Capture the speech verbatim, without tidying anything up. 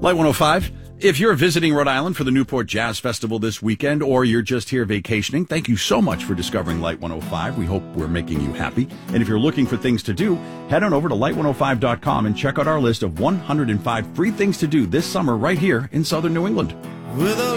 Light one oh five. If you're visiting Rhode Island for the Newport Jazz Festival this weekend, or you're just here vacationing, thank you so much for discovering Light one oh five. We hope we're making you happy. And if you're looking for things to do, head on over to light one oh five dot com and check out our list of one hundred five free things to do this summer right here in southern New England. With a